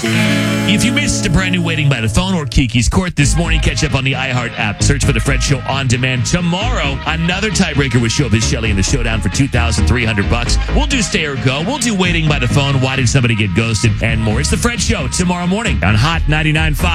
If you missed a brand new Waiting by the Phone or Kiki's Court this morning, catch up on the iHeart app. Search for The Fred Show on demand. Tomorrow, another tiebreaker with Showbiz Shelley in the showdown for $2,300. We'll do Stay or Go. We'll do Waiting by the Phone. Why did somebody get ghosted? And more. It's The Fred Show tomorrow morning on Hot 99.5.